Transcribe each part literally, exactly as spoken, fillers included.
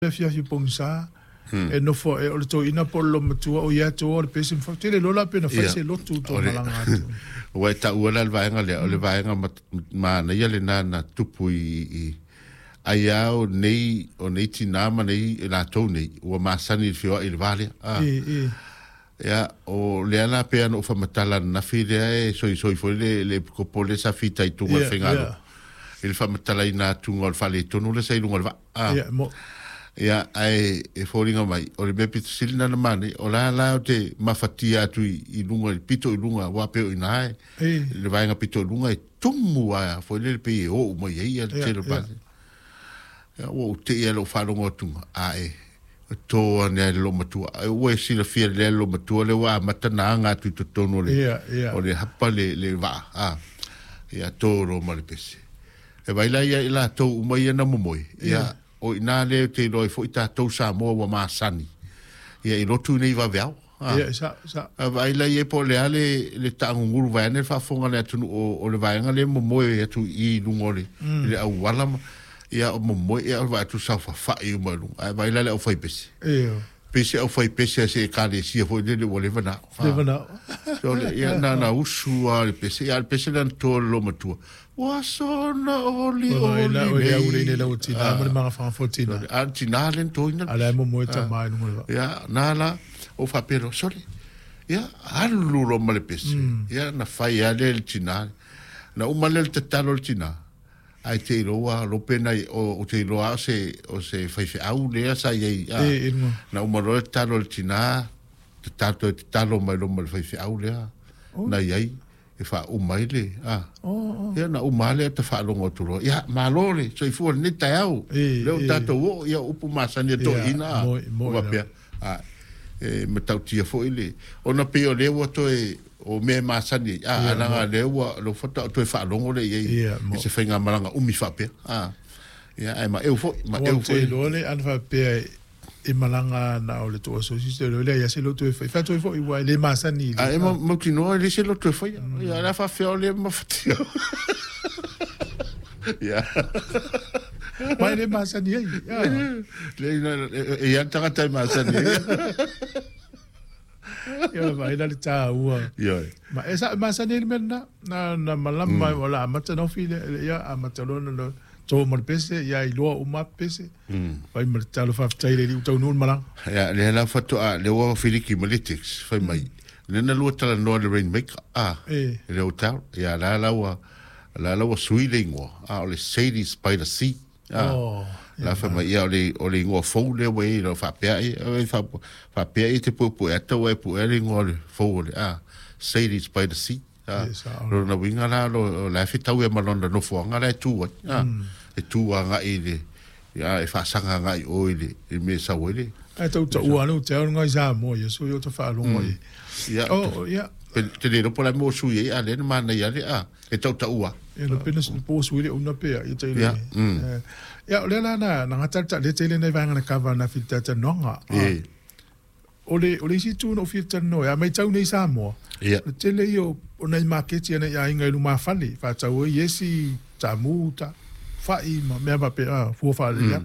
le fia fi pongsa e no fo e o le to ina po lo matua o ia to o le pesi fo tele lo la pena fa se lo tu to malanga atu o e ta ua le vaenga le o le vaenga ma na ia le na na tupu i ai au nei o nei tina ma nei la to nei o ma sani fio i le vale ah ya o le ala pe no fa matala na fide e so so fo le le ko pole sa fita i tu ma fengalo il fa matala ina tu ngol fa le tonu le sai ngol va ah ya ai e foringa mai o le bepi silina na mane o la la te mafatia tu i lunga pito i lunga wa pe i nai le vai nga pito lunga e tumu a fo le pe o mo ye ya te le base ya o te ia lo fa longa tu a e to ne lo matu o e sila fia le lo matu le wa matana nga tu to tono le o le hapa le le va a ya to ro ma le pese e vai la ia la to mo ia na mo moi ya o ina le te loi fo ita tau sa mo wa ma sani ia i lotu nei va veo ia sa sa vai la ie po le ale le tangu nguru va ne fa fonga le tu o o le va nga le mo mo e tu i lungole le au wala ia o mo mo ia va tu sa fa fa i mo lu vai la le o fa pesi ia pesi o fa pesi se ka le si fo le le va na le na so le ia na na usu al pesi al pesi dan to lo mo tu wasona oli oli la o ia ule ne la utina ma ma fa fotina antina len toina ala mo mo ta mai no ya nala o fa pero soli ya alu lo male pesi ya na fai ale el tina na o male te talo el tina ai te roa lo pena o te roa se o se fai fe au le sa ye na o male talo el tina te talo te talo mai lo male fai fe au le na ye e fa umaile ah oh ya na umale te fa longo turo ya malole so i fu ni tau le tato o ya upu masani to ina mo pe ah e metautia fo ile ona pe o le wo to e o me masani ah na le wo lo foto to fa longo le ye se fenga malanga umi fa pe ah ya ai ma eu fo ma eu fo lo le an fa pe e malanga na o le to so si le le ya se lo to fa fa to fo i wa le masani ah e mo mo kino le se lo to fa ya la fa fe o le ma fatio ya mai le masani ya le e ya tanga tai masani ya vai la ta u ya ma esa masani le na na na malama wala mata no fi ya amata lo no to mo pese ya i lo uma pese vai mo talo fa taile di to no malang ya le la foto a le wo filiki politics fai mai le na lo tala no le rain make ah le hotel ya la la wa la la wa swiling wa a le Sadie's by the sea ah la fa mai ya le o le ngo fo le we no fa pe ai fa fa pe ai te pu pu eta we pu ele ngo le fo le ah Sadie's by the sea ah lo na winga la lo la fita we malonda no fo nga le tu ah e tu nga ile ya e fa sanga nga i o ile e me sa wele e to to u anu te nga za mo ye so yo to fa lo mo ye ya oh ya te le no pola mo su ye ale na mana ya le ah e to to u e no penas po su ile una pe ya te ile ya le la na na ta ta le te le na va nga ka va na fita ta no nga e ole ole si tu no fita no ya mai tau nei sa mo ya te le yo ona i market ya ya inga lu ma fali fa ta o yesi ta muta fa i ma me va pe ah fu fa ya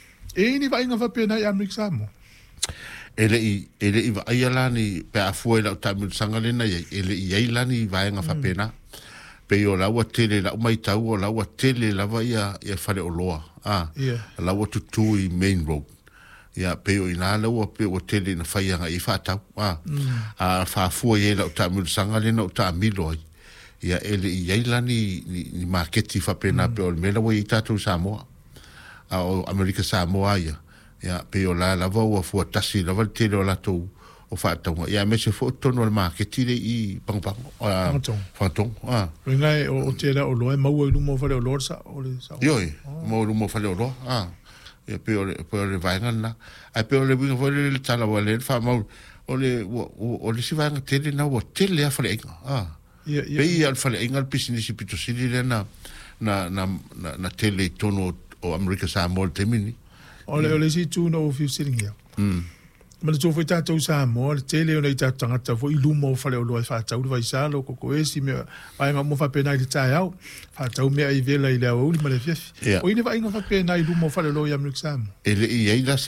e ni va inga va pe na ya mixa mo ele i ele i va ayala ni pe a fu la ta mu sangale na ele i ayala ni va inga va pe na pe yo la wa tele la mai tau la wa tele la va ya ya fa le oloa ah la wa tu tu i main road ya pe yo ina la wa pe o tele na fa ya i fa ta ah a fa fu ye la ta mu sangale na ta mi lo ya ele i ayala ni ni market fa pe na pe o me la wa i ta tu Samoa a o America Samoa ya ya pe o la la va o fu tasi la va te la to o fa ta ya me se fo to no market ile i pang pang a fa tong ah ngai o te la o lo ma o lu mo fa le lo sa o le sa yo mo lu mo fa le lo ah ya pe o pe o le va ngana a pe o le winga fo le tala wa le fa mo o le o le si va te le na o te le fa le ah ya pe ia fa le ingal business pito sili le na na na na tele tono o America Samoa te mini ole ole si tu no fi sitting here mm Ma le tōwhai tātou sa mo, le tele o nei tā tangata fo i lumo whale o loa whātau le waisalo, ko ko esi mea, waenga mo whapena i le tāi au, whātau mea i vela i le au uli ma le fiafi. O ine waenga whapena i lumo whale o loa i amnik sa mo. Ele i eila